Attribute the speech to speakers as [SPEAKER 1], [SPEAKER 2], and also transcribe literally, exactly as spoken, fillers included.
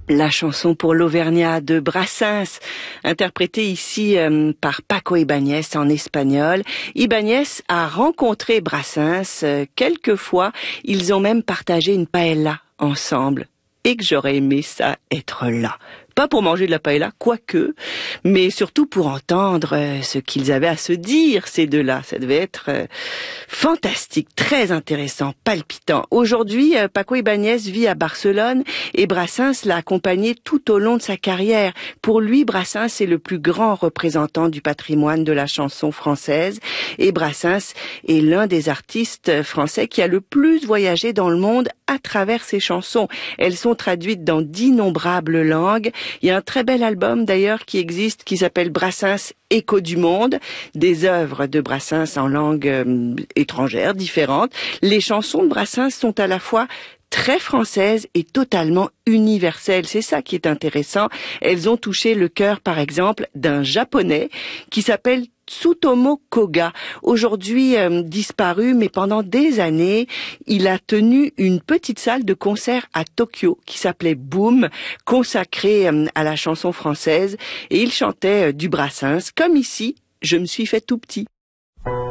[SPEAKER 1] La chanson pour l'Auvergnat de Brassens, interprétée ici euh, par Paco Ibáñez en espagnol. Ibáñez a rencontré Brassens euh, quelques fois. Ils ont même partagé une paella ensemble. Et que j'aurais aimé ça être là. Pas pour manger de la paella, quoique, mais surtout pour entendre euh, ce qu'ils avaient à se dire, ces deux-là. Ça devait être euh, fantastique, très intéressant, palpitant. Aujourd'hui, euh, Paco Ibáñez vit à Barcelone et Brassens l'a accompagné tout au long de sa carrière. Pour lui, Brassens est le plus grand représentant du patrimoine de la chanson française et Brassens est l'un des artistes français qui a le plus voyagé dans le monde à travers ses chansons. Elles sont traduites dans d'innombrables langues. Il y a un très bel album d'ailleurs qui existe qui s'appelle Brassens Écho du monde, des œuvres de Brassens en langue euh, étrangère, différentes. Les chansons de Brassens sont à la fois très françaises et totalement universelles. C'est ça qui est intéressant. Elles ont touché le cœur, par exemple, d'un Japonais qui s'appelle Tsutomu Koga, aujourd'hui euh, disparu, mais pendant des années, il a tenu une petite salle de concert à Tokyo qui s'appelait Boom, consacrée euh, à la chanson française, et il chantait euh, du Brassens, comme ici, je me suis fait tout petit.